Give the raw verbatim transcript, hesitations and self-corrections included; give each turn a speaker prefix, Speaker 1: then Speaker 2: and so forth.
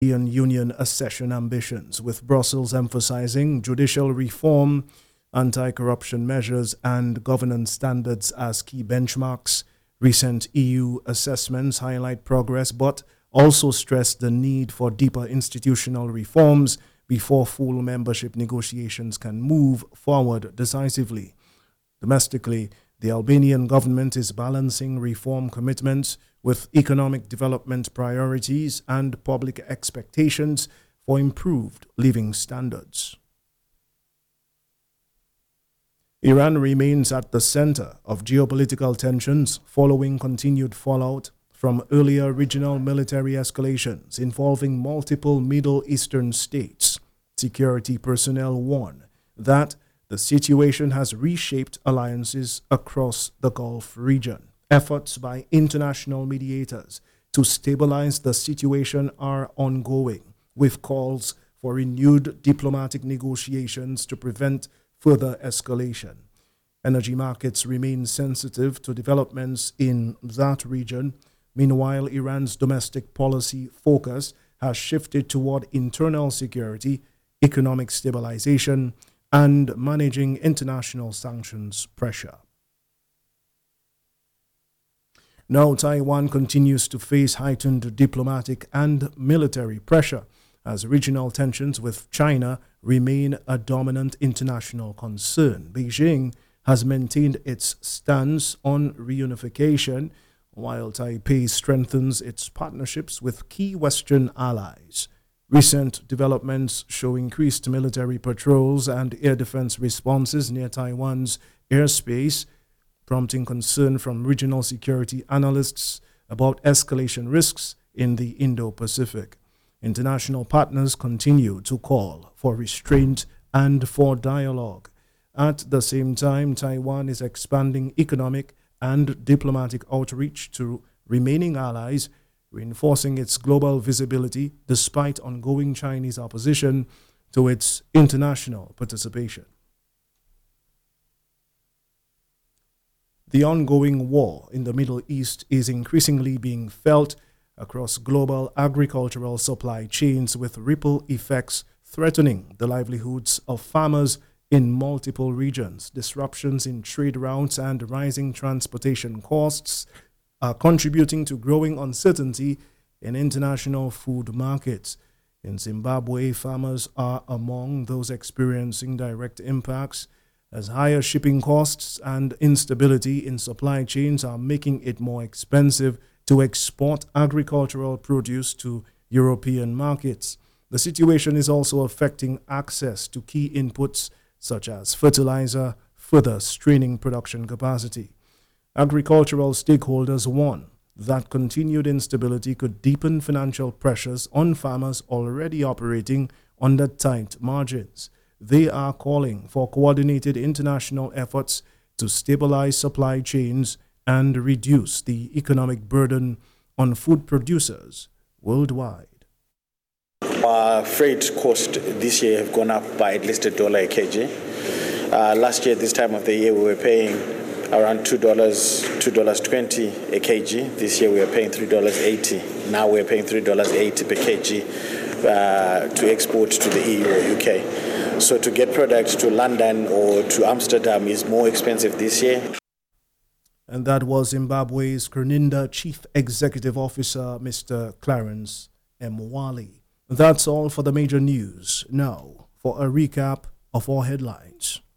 Speaker 1: European Union accession ambitions, with Brussels emphasizing judicial reform, anti-corruption measures, and governance standards as key benchmarks. Recent E U assessments highlight progress, but also stress the need for deeper institutional reforms before full membership negotiations can move forward decisively. Domestically, the Albanian government is balancing reform commitments with economic development priorities and public expectations for improved living standards. Iran remains at the center of geopolitical tensions following continued fallout from earlier regional military escalations involving multiple Middle Eastern states. Security personnel warn that the situation has reshaped alliances across the Gulf region. Efforts by international mediators to stabilize the situation are ongoing, with calls for renewed diplomatic negotiations to prevent further escalation. Energy markets remain sensitive to developments in that region. Meanwhile, Iran's domestic policy focus has shifted toward internal security, economic stabilization, and managing international sanctions pressure. Now, Taiwan continues to face heightened diplomatic and military pressure as regional tensions with China remain a dominant international concern. Beijing has maintained its stance on reunification, while Taipei strengthens its partnerships with key Western allies. Recent developments show increased military patrols and air defense responses near Taiwan's airspace, prompting concern from regional security analysts about escalation risks in the Indo-Pacific. International partners continue to call for restraint and for dialogue. At the same time, Taiwan is expanding economic and diplomatic outreach to remaining allies, reinforcing its global visibility despite ongoing Chinese opposition to its international participation. The ongoing war in the Middle East is increasingly being felt across global agricultural supply chains, with ripple effects threatening the livelihoods of farmers in multiple regions. Disruptions in trade routes and rising transportation costs are contributing to growing uncertainty in international food markets. In Zimbabwe, farmers are among those experiencing direct impacts, as higher shipping costs and instability in supply chains are making it more expensive to export agricultural produce to European markets. The situation is also affecting access to key inputs such as fertilizer, further straining production capacity. Agricultural stakeholders warn that continued instability could deepen financial pressures on farmers already operating under tight margins. They are calling for coordinated international efforts to stabilize supply chains and reduce the economic burden on food producers worldwide.
Speaker 2: Our freight cost this year have gone up by at least a dollar a kg. Uh, last year, this time of the year, we were paying around two dollars, two dollars twenty a kg. This year, we are paying three dollars eighty. Now we are paying three dollars eighty per kg uh, to export to the E U or U K. So to get products to London or to Amsterdam is more expensive this year.
Speaker 1: And that was Zimbabwe's Kreninda Chief Executive Officer, Mister Clarence Mwali. That's all for the major news. Now, for a recap of our headlines.